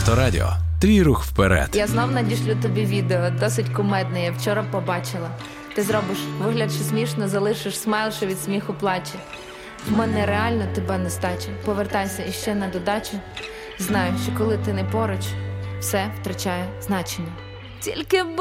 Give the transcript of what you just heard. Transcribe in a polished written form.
Авторадіо. Твій рух вперед. Я знов надішлю тобі відео, досить кумедне, я вчора побачила. Ти зробиш вигляд, що смішно, залишиш смайл, що від сміху плаче. В мене реально тебе нестача. Повертайся іще на додачу. Знаю, що коли ти не поруч, все втрачає значення. Тільки